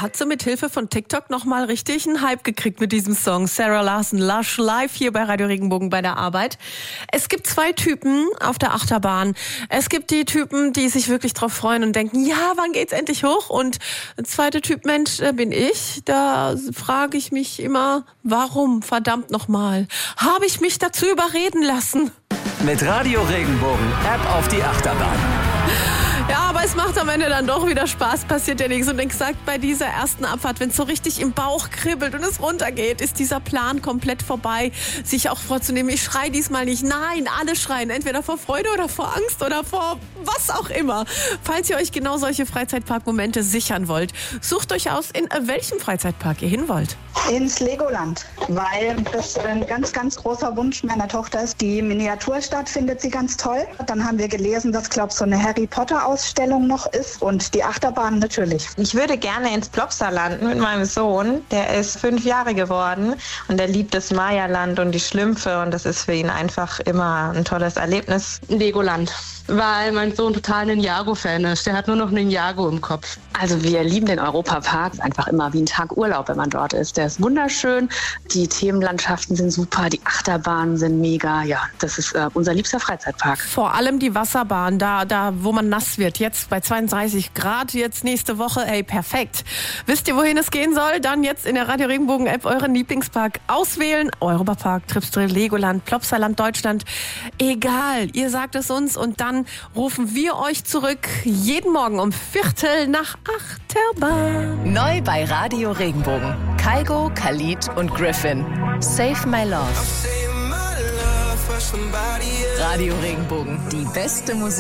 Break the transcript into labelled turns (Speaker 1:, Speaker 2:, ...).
Speaker 1: hat sie mit Hilfe von TikTok nochmal richtig einen Hype gekriegt mit diesem Song. Sarah Larson, Lush, live hier bei Radio Regenbogen bei der Arbeit. Es gibt zwei Typen auf der Achterbahn. Es gibt die Typen, die sich wirklich drauf freuen und denken, ja, wann geht's endlich hoch? Und der zweite Typ Mensch bin ich. Da frage ich mich immer, warum, verdammt nochmal, habe ich mich dazu überreden lassen?
Speaker 2: Mit Radio Regenbogen, App auf die Achterbahn.
Speaker 1: Ja, aber es macht am Ende dann doch wieder Spaß, passiert ja nichts. Und exakt bei dieser ersten Abfahrt, wenn es so richtig im Bauch kribbelt und es runtergeht, ist dieser Plan komplett vorbei, sich auch vorzunehmen, ich schreie diesmal nicht. Nein, alle schreien, entweder vor Freude oder vor Angst oder vor was auch immer. Falls ihr euch genau solche Freizeitparkmomente sichern wollt, sucht euch aus, in welchem Freizeitpark ihr hin wollt.
Speaker 3: Ins Legoland, weil das ein ganz, ganz großer Wunsch meiner Tochter ist. Die Miniaturstadt findet sie ganz toll. Dann haben wir gelesen, dass, glaube ich, so eine Harry Potter Ausstellung noch ist und die Achterbahn natürlich.
Speaker 4: Ich würde gerne ins Plopsaland mit meinem Sohn. Der ist 5 Jahre geworden und der liebt das Mayaland und die Schlümpfe und das ist für ihn einfach immer ein tolles Erlebnis.
Speaker 5: Legoland, weil mein Sohn total ein Ninjago-Fan ist. Der hat nur noch einen Ninjago im Kopf.
Speaker 6: Also wir lieben den Europapark. Einfach immer wie ein Tag Urlaub, wenn man dort ist. Der ist wunderschön. Die Themenlandschaften sind super. Die Achterbahnen sind mega. Ja, das ist unser liebster Freizeitpark.
Speaker 1: Vor allem die Wasserbahn, da wo man nass wird. Jetzt bei 32 Grad, jetzt nächste Woche. Ey, perfekt. Wisst ihr, wohin es gehen soll? Dann jetzt in der Radio Regenbogen App euren Lieblingspark auswählen. Europapark, Tripsdrill, Legoland, Plopsaland, Deutschland. Egal, ihr sagt es uns und dann rufen wir euch zurück. Jeden Morgen um 7:45 Achterbahn.
Speaker 7: Neu bei Radio Regenbogen. Kygo, Khalid und Griffin. Save My Love. Radio Regenbogen. Die beste Musik.